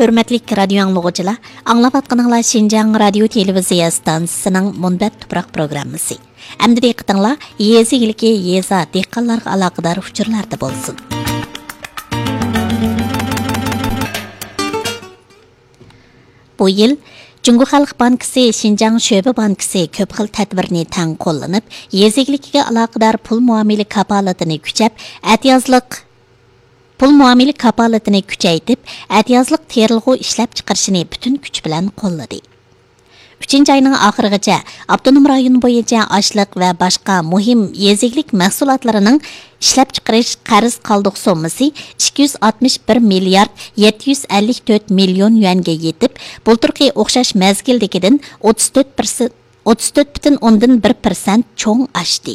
Hürmetlik radyo anlıqçılar, anlavatqanыңlar Şinjan Radio Televiziya stansiyasının Munbat Tuproq programmasi. Əmdi diqqətinizlər yezi ilki yeza diqqətlərə əlaqədar uçurlarda bolsun. Bu yıl Cungu Xalq Bankisi Şinjan Şöbə Bankisi köp xil tədbirini tən qollanıb, yeziglikiga əlaqədar pul muamili kapalatını küçəb, pul muamili kapalatını küçəytib, ətyazlıq terilğu işləp çıxırışını bütün güç bilan qolladı. 3-cü ayının axırıgacha Abdunum rayon boyunca açlıq və başqa muhim yeziklik məhsullatlarının işləp çıxırış qarız qaldıq sommasi 261 milyard 754 milyon yuanga yetib, bulturqi oxşaş məzgildikidən 34,1% çoğ aşdı.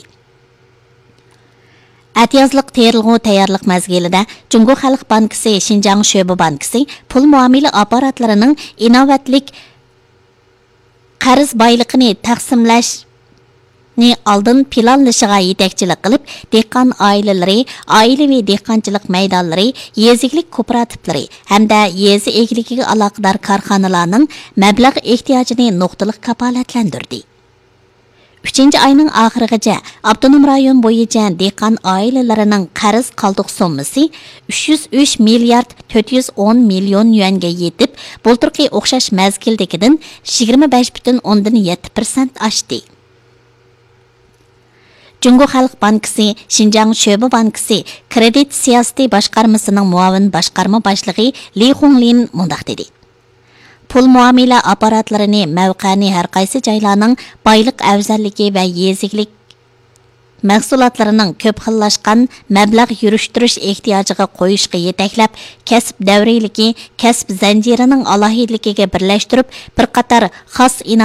Ətyazlıq terilğu tayarlıq məzgilida Cungu Xalq Bankisi Şinjan Şöbə Bankisi pul muamili aparatlarının inovatlik qarız baylıqını taqsimlashni oldin planlashiga yetakchilik qilib, dehqon oilalari, oilaviy dehqonchilik maydonlari, yeziklik kooperativlari hamda yezi egiligiga aloqador korxonalarning mablag' ehtiyojini nuqtaliq kapolatlantirdi. 3-cü ayının axırıgacha Abdunum rayon boyunca dehqon oilalarining qarz qoldiq sommasi 303 milyard 410 milyon yuanga yetib, bulturqi o'xshash mazgildagidan 25,7% oshdi. Cungu Xalq Bankisi Şinjan Şöbə Bankisi kredit siyosati boshqarmasining muavin boshqarma boshlig'i Li Xunlin mundaq dedi. Pul muamele aparatlarını mavqani hər qaysı joylarning bayliq afzalligi va yeziklik mahsulotlarının köp xillashqan mablag' yurishtirish ehtiyojiga qo'yishga yetaklab, kasb davriligi, kasb zanjirining alohidligiga birlashtirib, bir qator xos